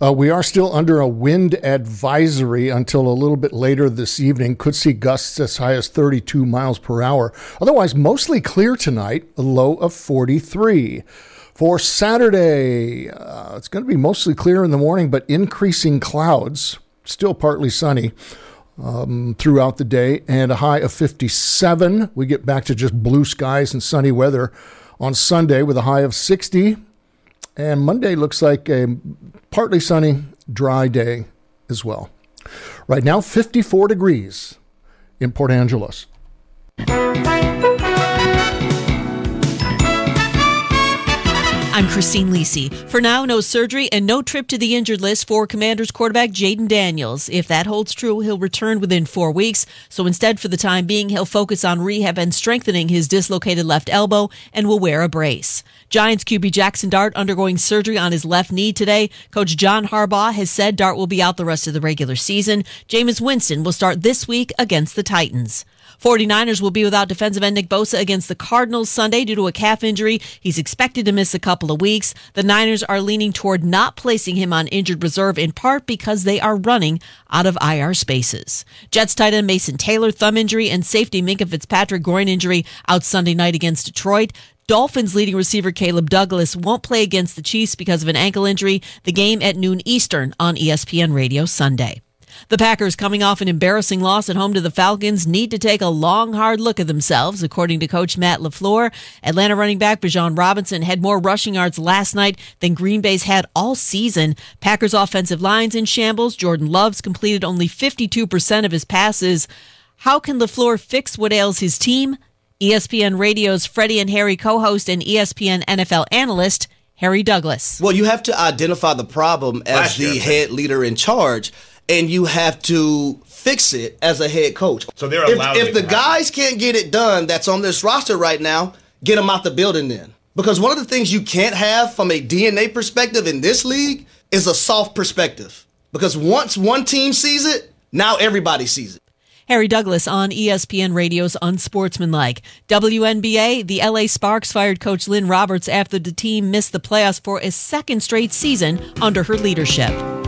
We are still under a wind advisory until a little bit later this evening. Could see gusts as high as 32 miles per hour. Otherwise, mostly clear tonight, a low of 43. For Saturday, it's going to be mostly clear in the morning, but increasing clouds, still partly sunny throughout the day, and a high of 57. We get back to just blue skies and sunny weather on Sunday with a high of 60. And Monday looks like a partly sunny, dry day as well. Right now, 54 degrees in Port Angeles. I'm Christine Lisi. For now, no surgery and no trip to the injured list for Commanders quarterback Jayden Daniels. If that holds true, he'll return within 4 weeks. So instead, for the time being, he'll focus on rehab and strengthening his dislocated left elbow and will wear a brace. Giants QB Jackson Dart undergoing surgery on his left knee today. Coach John Harbaugh has said Dart will be out the rest of the regular season. Jameis Winston will start this week against the Titans. 49ers will be without defensive end Nick Bosa against the Cardinals Sunday due to a calf injury. He's expected to miss a couple of weeks. The Niners are leaning toward not placing him on injured reserve in part because they are running out of IR spaces. Jets tight end Mason Taylor, thumb injury, and safety Minkah Fitzpatrick, groin injury out Sunday night against Detroit. Dolphins leading receiver Caleb Douglas won't play against the Chiefs because of an ankle injury. The game at noon Eastern on ESPN Radio Sunday. The Packers, coming off an embarrassing loss at home to the Falcons, need to take a long, hard look at themselves, according to Coach Matt LaFleur. Atlanta running back Bijan Robinson had more rushing yards last night than Green Bay's had all season. Packers' offensive line's in shambles. Jordan Love's completed only 52% of his passes. How can LaFleur fix what ails his team? ESPN Radio's Freddie and Harry co-host and ESPN NFL analyst Harry Douglas. Well, you have to identify the problem as the head leader in charge. And you have to fix it as a head coach. So they're allowed if the guys can't get it done that's on this roster right now, get them out the building then. Because one of the things you can't have from a DNA perspective in this league is a soft perspective. Because once one team sees it, now everybody sees it. Harry Douglas on ESPN Radio's Unsportsmanlike. WNBA, the LA Sparks fired Coach Lynn Roberts after the team missed the playoffs for a second straight season under her leadership.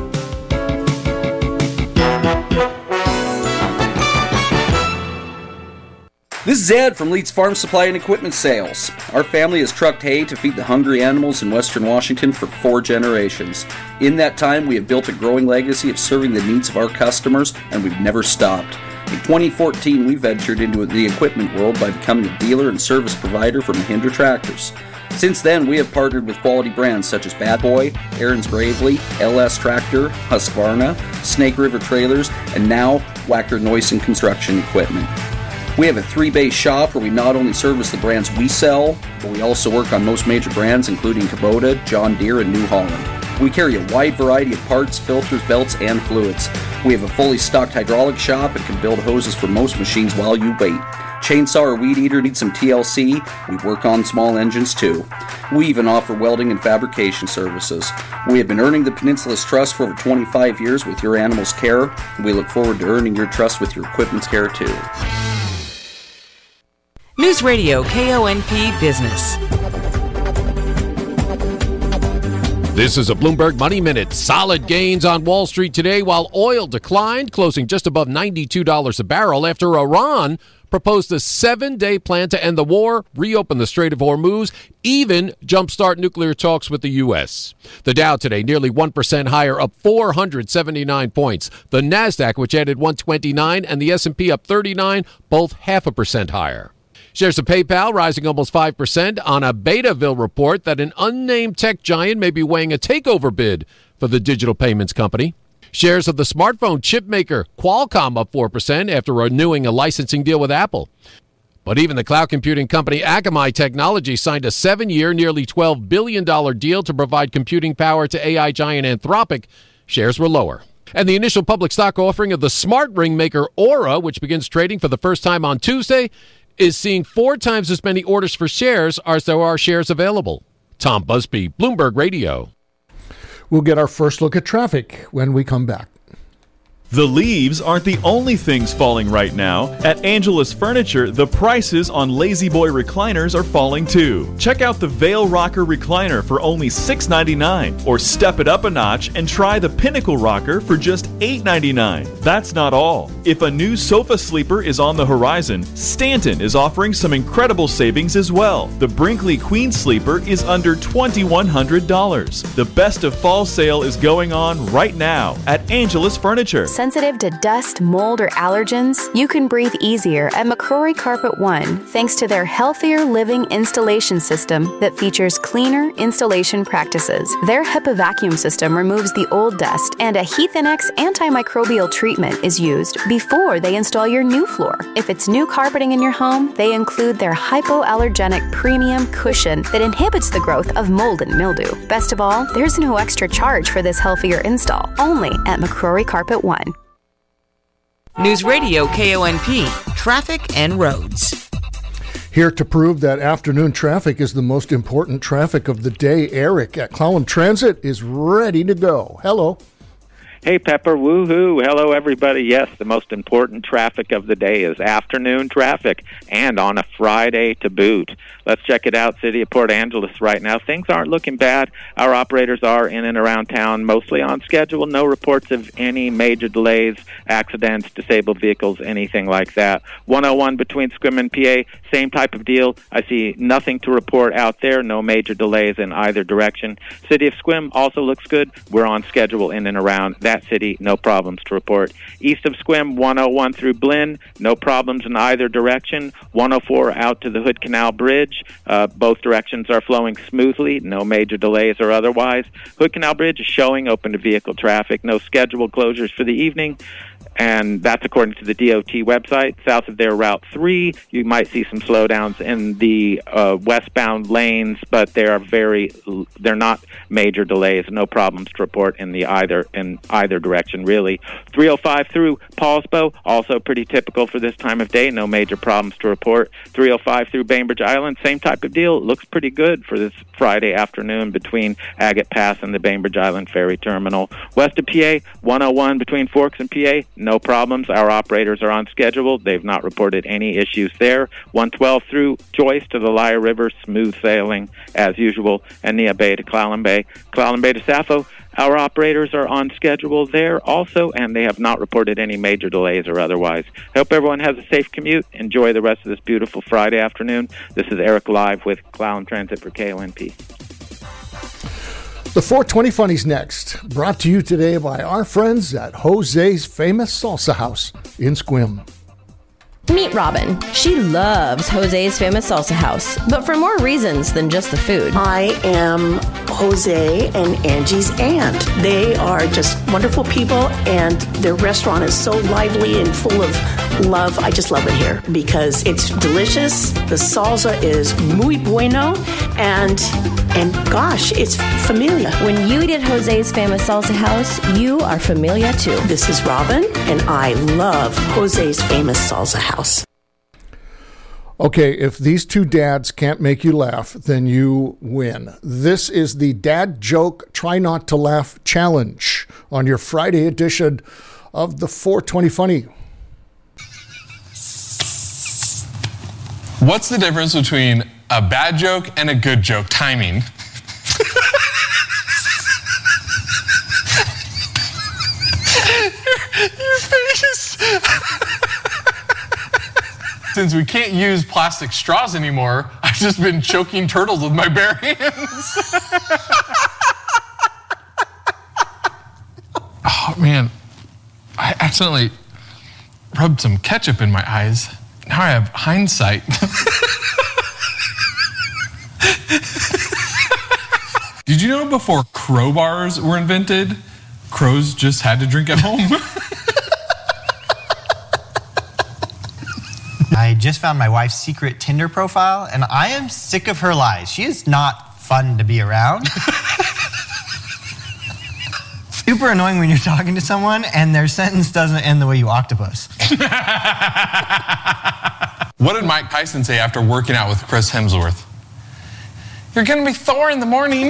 This is Ed from Leeds Farm Supply and Equipment Sales. Our family has trucked hay to feed the hungry animals in Western Washington for 4 generations. In that time, we have built a growing legacy of serving the needs of our customers, and we've never stopped. In 2014, we ventured into the equipment world by becoming a dealer and service provider for Mahindra Tractors. Since then, we have partnered with quality brands such as Bad Boy, Aaron's Gravely, LS Tractor, Husqvarna, Snake River Trailers, and now Wacker Neuson Construction Equipment. We have a 3-base shop where we not only service the brands we sell, but we also work on most major brands including Kubota, John Deere, and New Holland. We carry a wide variety of parts, filters, belts, and fluids. We have a fully stocked hydraulic shop and can build hoses for most machines while you wait. Chainsaw or weed eater need some TLC, we work on small engines too. We even offer welding and fabrication services. We have been earning the Peninsula's trust for over 25 years with your animal's care. We look forward to earning your trust with your equipment's care too. News Radio KONP Business. This is a Bloomberg Money Minute. Solid gains on Wall Street today while oil declined, closing just above $92 a barrel after Iran proposed a 7-day plan to end the war, reopen the Strait of Hormuz, even jumpstart nuclear talks with the U.S. The Dow today nearly 1% higher, up 479 points. The Nasdaq, which added 129, and the S&P up 39, both 0.5% higher. Shares of PayPal rising almost 5% on a Betaville report that an unnamed tech giant may be weighing a takeover bid for the digital payments company. Shares of the smartphone chip maker Qualcomm up 4% after renewing a licensing deal with Apple. But even the cloud computing company Akamai Technology signed a 7-year, nearly $12 billion deal to provide computing power to AI giant Anthropic. Shares were lower. And the initial public stock offering of the smart ring maker Aura, which begins trading for the first time on Tuesday, is seeing 4 times as many orders for shares as there are shares available. Tom Busby, Bloomberg Radio. We'll get our first look at traffic when we come back. The leaves aren't the only things falling right now. At Angelus Furniture, the prices on Lazy Boy recliners are falling too. Check out the Veil Rocker recliner for only $6.99, or step it up a notch and try the Pinnacle Rocker for just $8.99. That's not all. If a new sofa sleeper is on the horizon, Stanton is offering some incredible savings as well. The Brinkley Queen Sleeper is under $2,100. The best of fall sale is going on right now at Angelus Furniture. Sensitive to dust, mold, or allergens? You can breathe easier at McCrory Carpet One thanks to their Healthier Living installation system that features cleaner installation practices. Their HEPA vacuum system removes the old dust, and a Heathinex antimicrobial treatment is used before they install your new floor. If it's new carpeting in your home, they include their hypoallergenic premium cushion that inhibits the growth of mold and mildew. Best of all, there's no extra charge for this healthier install, only at McCrory Carpet One. News Radio KONP, traffic and roads. Here to prove that afternoon traffic is the most important traffic of the day, Eric at Clallam Transit is ready to go. Hello. Hey, Pepper, woohoo. Hello, everybody. Yes, the most important traffic of the day is afternoon traffic, and on a Friday to boot. Let's check it out, City of Port Angeles right now. Things aren't looking bad. Our operators are in and around town, mostly on schedule. No reports of any major delays, accidents, disabled vehicles, anything like that. 101 between Sequim and PA, same type of deal. I see nothing to report out there. No major delays in either direction. City of Sequim also looks good. We're on schedule in and around that city. No problems to report. East of Sequim, 101 through Blinn. No problems in either direction. 104 out to the Hood Canal Bridge. Both directions are flowing smoothly. No major delays or otherwise. Hood Canal Bridge is showing open to vehicle traffic. No scheduled closures for the evening. And that's according to the DOT website. South of their Route 3, you might see some slowdowns in the westbound lanes, but they're not major delays. No problems to report in either direction, really. 305 through Paulsbo, also pretty typical for this time of day. No major problems to report. 305 through Bainbridge Island, same type of deal. Looks pretty good for this Friday afternoon between Agate Pass and the Bainbridge Island Ferry Terminal. West of PA, 101 between Forks and PA, no problems. Our operators are on schedule. They've not reported any issues there. 112 through Joyce to the Lyre River, smooth sailing as usual. And Nia Bay to Clallam Bay. Clallam Bay to Sappho, our operators are on schedule there also, and they have not reported any major delays or otherwise. I hope everyone has a safe commute. Enjoy the rest of this beautiful Friday afternoon. This is Eric live with Clallam Transit for KONP. The 420 Funnies next, brought to you today by our friends at Jose's Famous Salsa House in Sequim. Meet Robin. She loves Jose's Famous Salsa House, but for more reasons than just the food. I am Jose and Angie's aunt. They are just wonderful people, and their restaurant is so lively and full of love. I just love it here because it's delicious. The salsa is muy bueno, and gosh, it's familia. When you eat at Jose's Famous Salsa House, you are familia too. This is Robin, and I love Jose's Famous Salsa House. Okay, if these two dads can't make you laugh, then you win. This is the Dad Joke Try Not to Laugh Challenge on your Friday edition of the 420 Funny. What's the difference between a bad joke and a good joke? Timing. Your face. Since we can't use plastic straws anymore, I've just been choking turtles with my bare hands. Oh, man. I accidentally rubbed some ketchup in my eyes. Now I have hindsight. Did you know before crowbars were invented, crows just had to drink at home? I just found my wife's secret Tinder profile, and I am sick of her lies. She is not fun to be around. Super annoying when you're talking to someone and their sentence doesn't end the way you octopus. What did Mike Tyson say after working out with Chris Hemsworth? You're gonna be Thor in the morning.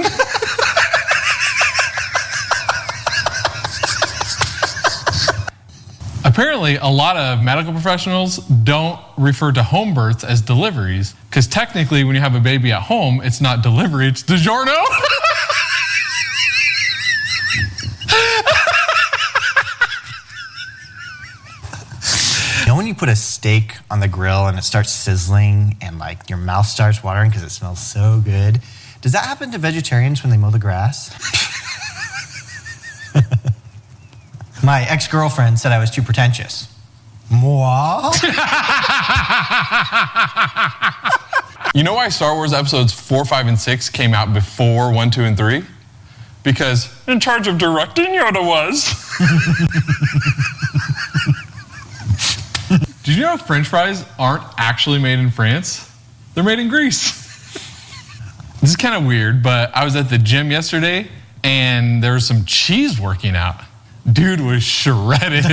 Apparently, a lot of medical professionals don't refer to home births as deliveries, because technically when you have a baby at home, it's not delivery, it's DiGiorno. You know when you put a steak on the grill and it starts sizzling and like your mouth starts watering because it smells so good? Does that happen to vegetarians when they mow the grass? My ex-girlfriend said I was too pretentious. Moi? You know why Star Wars episodes 4, 5, and 6 came out before 1, 2, and 3? Because in charge of directing Yoda was. Did you know French fries aren't actually made in France? They're made in Greece. This is kind of weird, but I was at the gym yesterday and there was some cheese working out. Dude was shredded.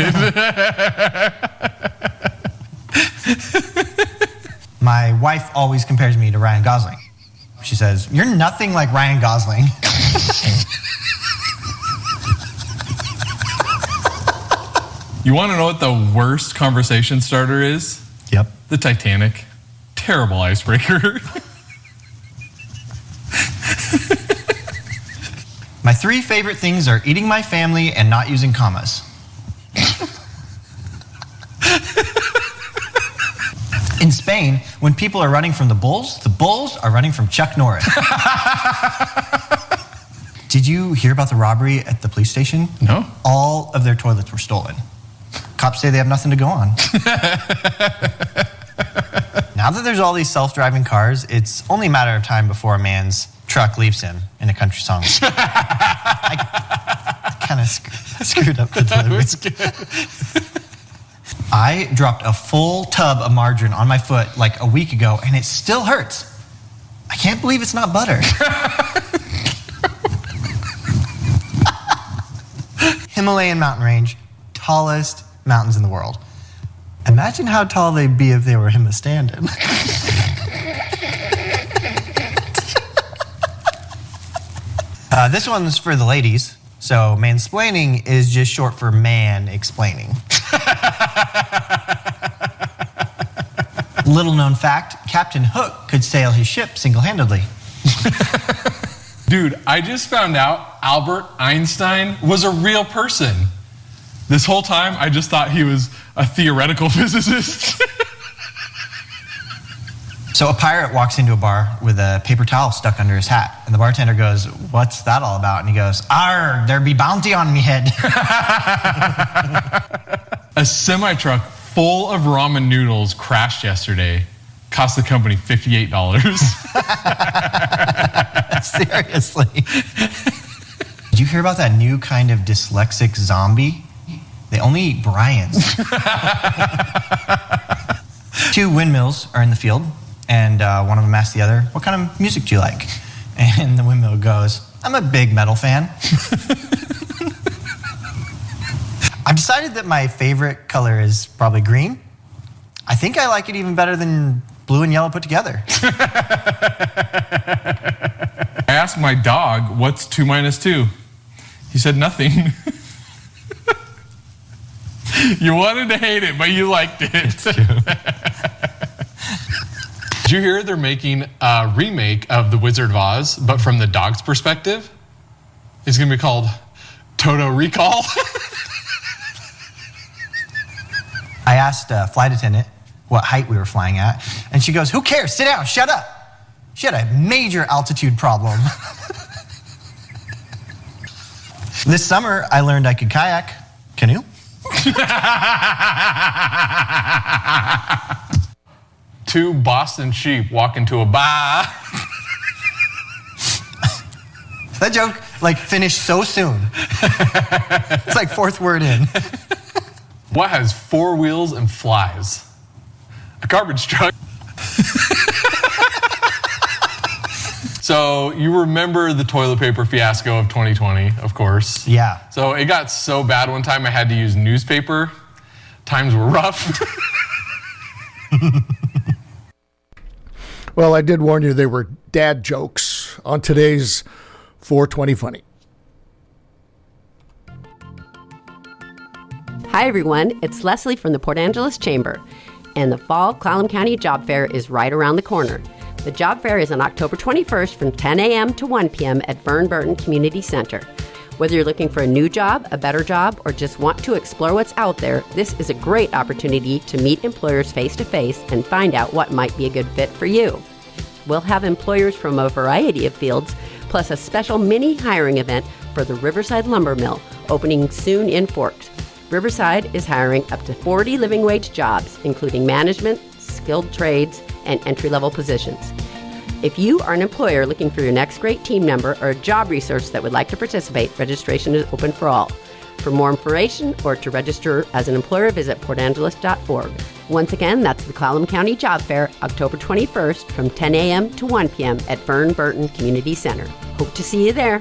My wife always compares me to Ryan Gosling. She says, "You're nothing like Ryan Gosling." You want to know what the worst conversation starter is? Yep. The Titanic. Terrible icebreaker. My 3 favorite things are eating my family and not using commas. In Spain, when people are running from the bulls are running from Chuck Norris. Did you hear about the robbery at the police station? No. All of their toilets were stolen. Cops say they have nothing to go on. Now that there's all these self-driving cars, it's only a matter of time before a man's truck leaves him in a country song. I kind of screwed up the delivery. I dropped a full tub of margarine on my foot like a week ago, and it still hurts. I can't believe it's not butter. Himalayan mountain range, tallest mountains in the world. Imagine how tall they'd be if they were Himastandin. This one's for the ladies. So mansplaining is just short for man explaining. Little known fact, Captain Hook could sail his ship single-handedly. Dude, I just found out Albert Einstein was a real person. This whole time, I just thought he was a theoretical physicist. So a pirate walks into a bar with a paper towel stuck under his hat. And the bartender goes, "What's that all about?" And he goes, "Arr, there be bounty on me head." A semi-truck full of ramen noodles crashed yesterday. Cost the company $58. Seriously. Did you hear about that new kind of dyslexic zombie? They only eat Bryans. 2 windmills are in the field, and one of them asks the other, "What kind of music do you like?" And the windmill goes, "I'm a big metal fan." I've decided that my favorite color is probably green. I think I like it even better than blue and yellow put together. I asked my dog, "What's 2 minus 2?" He said nothing. You wanted to hate it, but you liked it. It's true. Did you hear they're making a remake of The Wizard of Oz, but from the dog's perspective? It's going to be called Toto Recall. I asked a flight attendant what height we were flying at, and she goes, "Who cares? Sit down, shut up." She had a major altitude problem. This summer, I learned I could kayak, canoe. 2 Boston sheep walk into a bar. That joke, finished so soon. It's like 4th word in. What has 4 wheels and flies? A garbage truck. So you remember the toilet paper fiasco of 2020, of course. Yeah. So it got so bad one time I had to use newspaper. Times were rough. Well, I did warn you they were dad jokes on today's 420 Funny. Hi everyone, it's Leslie from the Port Angeles Chamber, and the Fall Clallam County Job Fair is right around the corner. The job fair is on October 21st from 10 a.m. to 1 p.m. at Vern Burton Community Center. Whether you're looking for a new job, a better job, or just want to explore what's out there, this is a great opportunity to meet employers face-to-face and find out what might be a good fit for you. We'll have employers from a variety of fields, plus a special mini hiring event for the Riverside Lumber Mill, opening soon in Forks. Riverside is hiring up to 40 living wage jobs, including management, skilled trades, and entry-level positions. If you are an employer looking for your next great team member or a job resource that would like to participate, registration is open for all. For more information or to register as an employer, visit portangeles.org. Once again, that's the Clallam County Job Fair, October 21st from 10 a.m. to 1 p.m. at Vern Burton Community Center. Hope to see you there.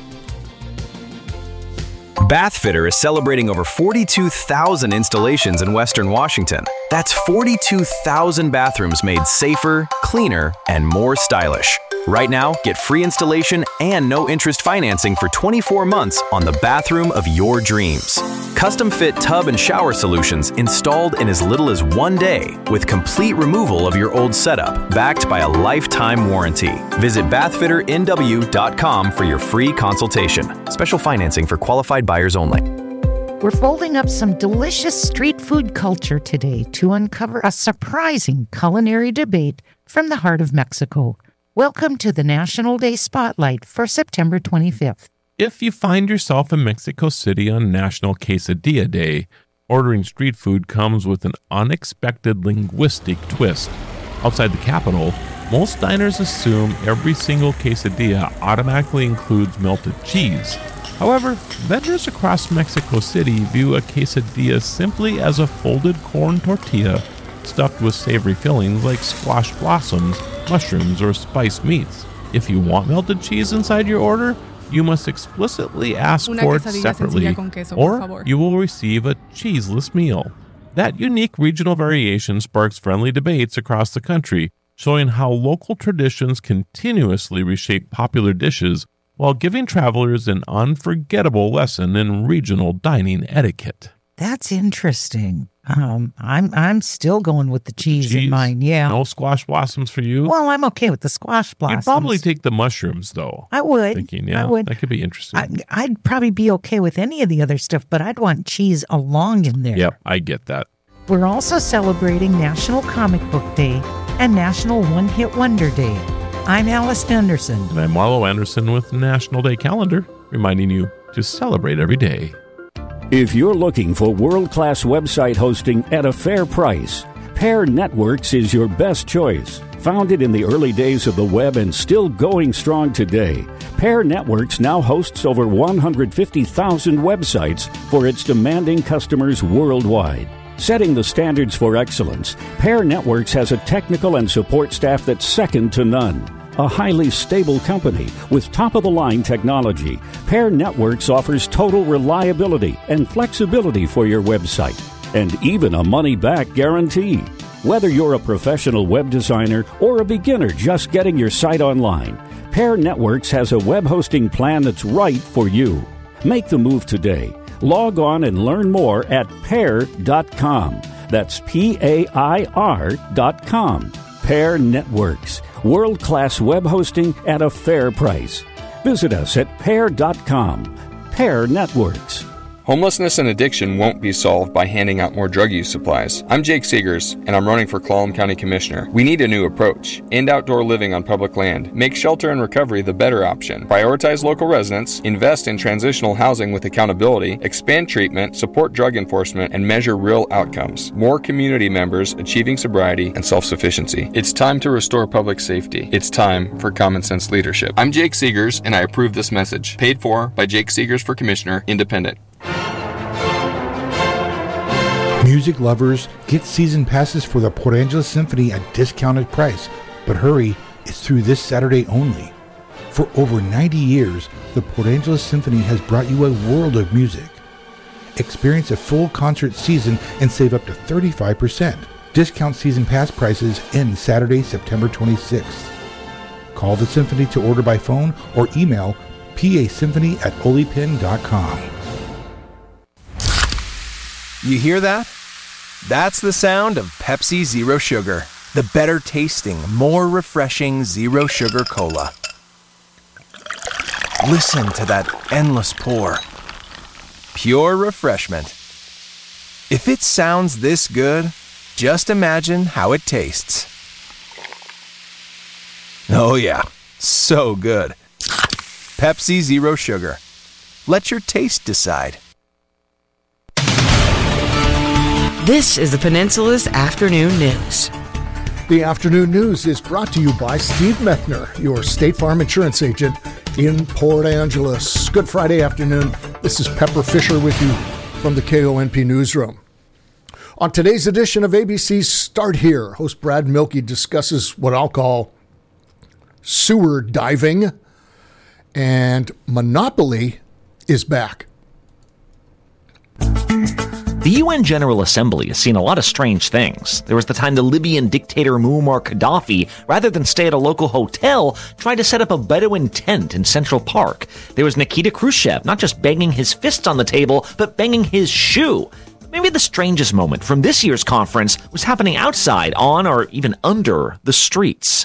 Bathfitter is celebrating over 42,000 installations in Western Washington. That's 42,000 bathrooms made safer, cleaner, and more stylish. Right now, get free installation and no-interest financing for 24 months on the bathroom of your dreams. Custom-fit tub and shower solutions installed in as little as 1 day with complete removal of your old setup, backed by a lifetime warranty. Visit bathfitternw.com for your free consultation. Special financing for qualified buyers only. We're folding up some delicious street food culture today to uncover a surprising culinary debate from the heart of Mexico. Welcome to the National Day Spotlight for September 25th. If you find yourself in Mexico City on National Quesadilla Day, ordering street food comes with an unexpected linguistic twist. Outside the capital, most diners assume every single quesadilla automatically includes melted cheese. However, vendors across Mexico City view a quesadilla simply as a folded corn tortilla stuffed with savory fillings like squash blossoms, mushrooms, or spiced meats. If you want melted cheese inside your order, you must explicitly ask for it separately, or you will receive a cheeseless meal. That unique regional variation sparks friendly debates across the country, showing how local traditions continuously reshape popular dishes while giving travelers an unforgettable lesson in regional dining etiquette. That's interesting. I'm still going with the cheese in mine, yeah. No squash blossoms for you? Well, I'm okay with the squash blossoms. You'd probably take the mushrooms, though. I would. I would. That could be interesting. I'd probably be okay with any of the other stuff, but I'd want cheese along in there. Yep, I get that. We're also celebrating National Comic Book Day and National One Hit Wonder Day. I'm Alice Anderson. And I'm Wallow Anderson with National Day Calendar, reminding you to celebrate every day. If you're looking for world-class website hosting at a fair price, Pair Networks is your best choice. Founded in the early days of the web and still going strong today, Pair Networks now hosts over 150,000 websites for its demanding customers worldwide. Setting the standards for excellence, Pair Networks has a technical and support staff that's second to none. A highly stable company with top-of-the-line technology, Pair Networks offers total reliability and flexibility for your website, and even a money-back guarantee. Whether you're a professional web designer or a beginner just getting your site online, Pair Networks has a web hosting plan that's right for you. Make the move today. Log on and learn more at pair.com. That's PAIR.com. Pair Networks. World-class web hosting at a fair price. Visit us at pair.com. Pair Networks. Homelessness and addiction won't be solved by handing out more drug use supplies. I'm Jake Seegers, and I'm running for Clallam County Commissioner. We need a new approach. End outdoor living on public land. Make shelter and recovery the better option. Prioritize local residents. Invest in transitional housing with accountability. Expand treatment. Support drug enforcement. And measure real outcomes. More community members achieving sobriety and self-sufficiency. It's time to restore public safety. It's time for common sense leadership. I'm Jake Seegers, and I approve this message. Paid for by Jake Seegers for Commissioner, Independent. Music lovers, get season passes for the Port Angeles Symphony at discounted price. But hurry, it's through this Saturday only. For over 90 years, the Port Angeles Symphony has brought you a world of music. Experience a full concert season and save up to 35%. Discount season pass prices end Saturday, September 26th. Call the Symphony to order by phone or email pasymphony@olipin.com. You hear that? That's the sound of Pepsi Zero Sugar, the better tasting, more refreshing zero sugar cola. Listen to that endless pour. Pure refreshment. If it sounds this good, just imagine how it tastes. Oh yeah, so good. Pepsi Zero Sugar. Let your taste decide. This is the Peninsula's Afternoon News. The afternoon news is brought to you by Steve Methner, your State Farm insurance agent in Port Angeles. Good Friday afternoon. This is Pepper Fisher with you from the KONP Newsroom. On today's edition of ABC's Start Here, host Brad Milkey discusses what I'll call sewer diving, and Monopoly is back. The UN General Assembly has seen a lot of strange things. There was the time the Libyan dictator Muammar Gaddafi, rather than stay at a local hotel, tried to set up a Bedouin tent in Central Park. There was Nikita Khrushchev not just banging his fist on the table, but banging his shoe. Maybe the strangest moment from this year's conference was happening outside, on, or even under the streets.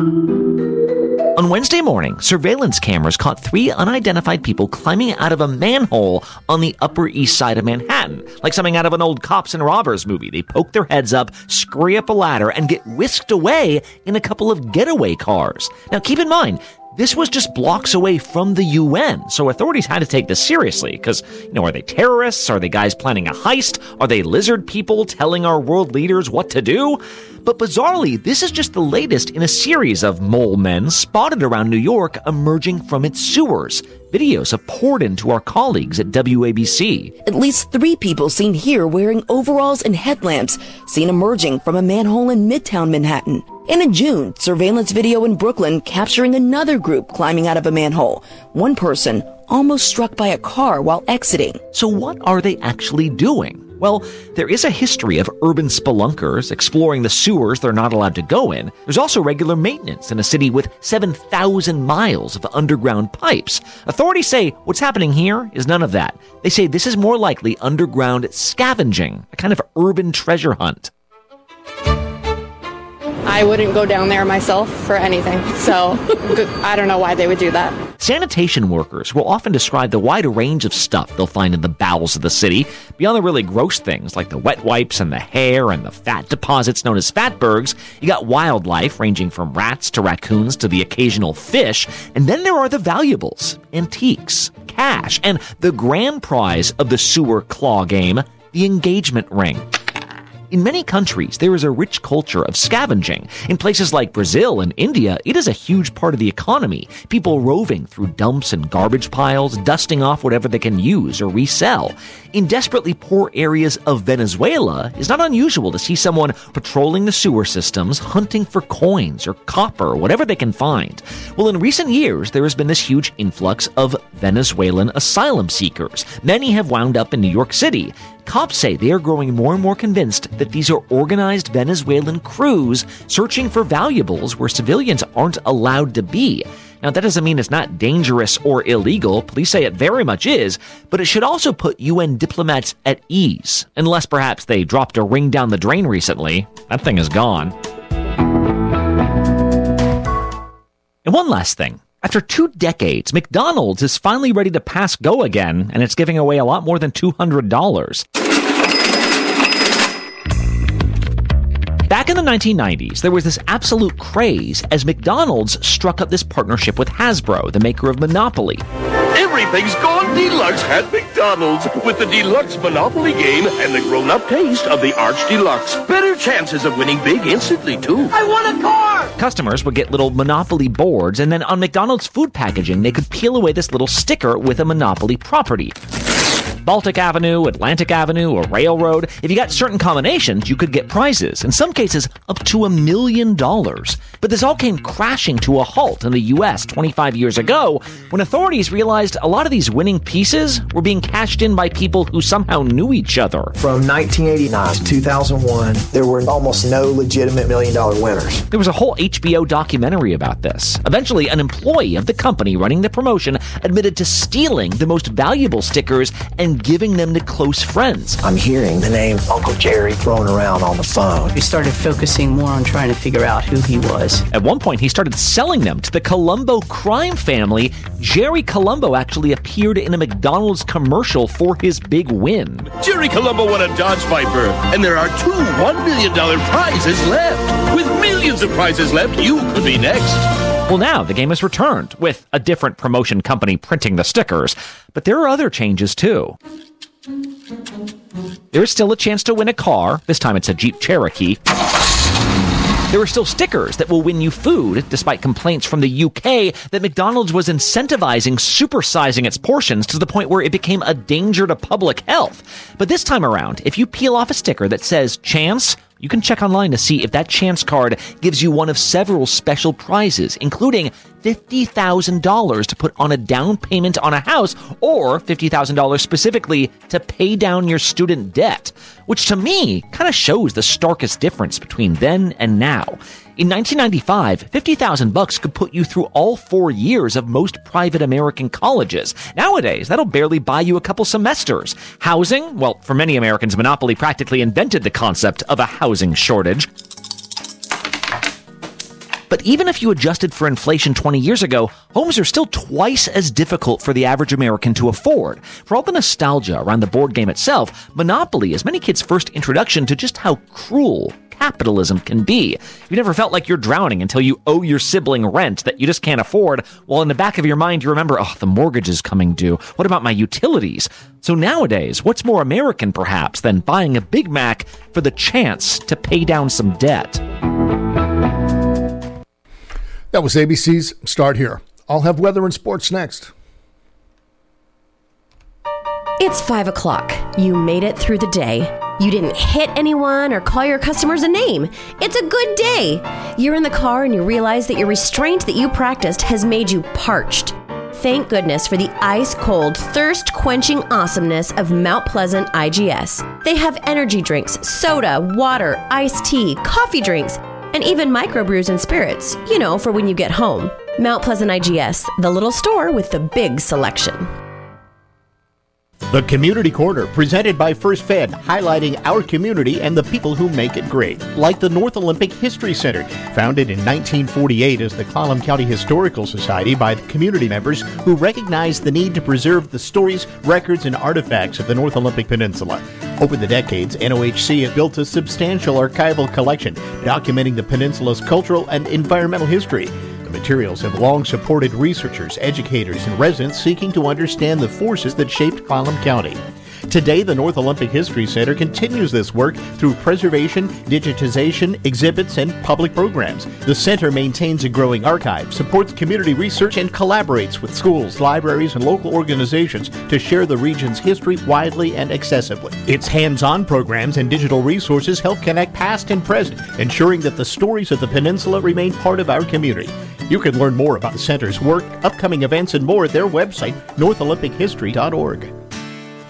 On Wednesday morning, surveillance cameras caught 3 unidentified people climbing out of a manhole on the Upper East Side of Manhattan. Like something out of an old Cops and Robbers movie. They poke their heads up, scurry up a ladder, and get whisked away in a couple of getaway cars. Now keep in mind, this was just blocks away from the UN, so authorities had to take this seriously, because, are they terrorists? Are they guys planning a heist? Are they lizard people telling our world leaders what to do? But bizarrely, this is just the latest in a series of mole men spotted around New York emerging from its sewers. Videos have poured into our colleagues at WABC. At least 3 people seen here wearing overalls and headlamps, seen emerging from a manhole in Midtown Manhattan. And in June, surveillance video in Brooklyn capturing another group climbing out of a manhole. One person almost struck by a car while exiting. So what are they actually doing? Well, there is a history of urban spelunkers exploring the sewers they're not allowed to go in. There's also regular maintenance in a city with 7,000 miles of underground pipes. Authorities say what's happening here is none of that. They say this is more likely underground scavenging, a kind of urban treasure hunt. I wouldn't go down there myself for anything, so I don't know why they would do that. Sanitation workers will often describe the wide range of stuff they'll find in the bowels of the city, beyond the really gross things like the wet wipes and the hair and the fat deposits known as fatbergs. You got wildlife ranging from rats to raccoons to the occasional fish, and then there are the valuables, antiques, cash, and the grand prize of the sewer claw game, the engagement ring. In many countries, there is a rich culture of scavenging. In places like Brazil and India, it is a huge part of the economy. People roving through dumps and garbage piles, dusting off whatever they can use or resell. In desperately poor areas of Venezuela, it's not unusual to see someone patrolling the sewer systems, hunting for coins or copper, whatever they can find. Well, in recent years, there has been this huge influx of Venezuelan asylum seekers. Many have wound up in New York City. Cops say they are growing more and more convinced that these are organized Venezuelan crews searching for valuables where civilians aren't allowed to be. Now, that doesn't mean it's not dangerous or illegal. Police say it very much is, but it should also put UN diplomats at ease, unless perhaps they dropped a ring down the drain recently. That thing is gone. And one last thing. After 2 decades, McDonald's is finally ready to pass go again, and it's giving away a lot more than $200. Back in the 1990s, there was this absolute craze as McDonald's struck up this partnership with Hasbro, the maker of Monopoly. Everything's gone deluxe at McDonald's with the deluxe Monopoly game and the grown-up taste of the Arch Deluxe. Better chances of winning big instantly, too. I want a car! Customers would get little Monopoly boards, and then on McDonald's food packaging, they could peel away this little sticker with a Monopoly property. Baltic Avenue, Atlantic Avenue, or Railroad. If you got certain combinations, you could get prizes, in some cases up to $1 million. But this all came crashing to a halt in the U.S. 25 years ago when authorities realized a lot of these winning pieces were being cashed in by people who somehow knew each other. From 1989 to 2001, there were almost no legitimate $1 million winners. There was a whole HBO documentary about this. Eventually, an employee of the company running the promotion admitted to stealing the most valuable stickers and and giving them to close friends. I'm hearing the name Uncle Jerry thrown around on the phone. We started focusing more on trying to figure out who he was. At one point, he started selling them to the Colombo crime family. Jerry Colombo actually appeared in a McDonald's commercial for his big win. Jerry Colombo won a Dodge Viper, and there are 2 $1 million prizes left. With millions of prizes left, you could be next. Well, now the game is returned, with a different promotion company printing the stickers. But there are other changes, too. There is still a chance to win a car. This time it's a Jeep Cherokee. There are still stickers that will win you food, despite complaints from the UK that McDonald's was incentivizing supersizing its portions to the point where it became a danger to public health. But this time around, if you peel off a sticker that says Chance, you can check online to see if that Chance card gives you one of several special prizes, including $50,000 to put on a down payment on a house, or $50,000 specifically to pay down your student debt, which to me kind of shows the starkest difference between then and now. In 1995, $50,000 could put you through all 4 years of most private American colleges. Nowadays, that'll barely buy you a couple semesters. Housing? Well, for many Americans, Monopoly practically invented the concept of a housing shortage. But even if you adjusted for inflation 20 years ago, homes are still twice as difficult for the average American to afford. For all the nostalgia around the board game itself, Monopoly is many kids' first introduction to just how cruel capitalism can be. You never felt like you're drowning until you owe your sibling rent that you just can't afford, while in the back of your mind you remember, oh, the mortgage is coming due. What about my utilities? So nowadays, what's more American perhaps than buying a Big Mac for the chance to pay down some debt? That was ABC's Start Here. I'll have weather and sports next. It's 5 o'clock. You made it through the day. You didn't hit anyone or call your customers a name. It's a good day. You're in the car and you realize that your restraint that you practiced has made you parched. Thank goodness for the ice-cold, thirst-quenching awesomeness of Mount Pleasant IGS. They have energy drinks, soda, water, iced tea, coffee drinks, and even microbrews and spirits, you know, for when you get home. Mount Pleasant IGS, the little store with the big selection. The Community Corner, presented by First Fed, highlighting our community and the people who make it great. Like the North Olympic History Center, founded in 1948 as the Clallam County Historical Society by the community members who recognized the need to preserve the stories, records, and artifacts of the North Olympic Peninsula. Over the decades, NOHC has built a substantial archival collection documenting the peninsula's cultural and environmental history. The materials have long supported researchers, educators, and residents seeking to understand the forces that shaped Clallam County. Today, the North Olympic History Center continues this work through preservation, digitization, exhibits, and public programs. The center maintains a growing archive, supports community research, and collaborates with schools, libraries, and local organizations to share the region's history widely and accessibly. Its hands-on programs and digital resources help connect past and present, ensuring that the stories of the peninsula remain part of our community. You can learn more about the center's work, upcoming events, and more at their website, northolympichistory.org.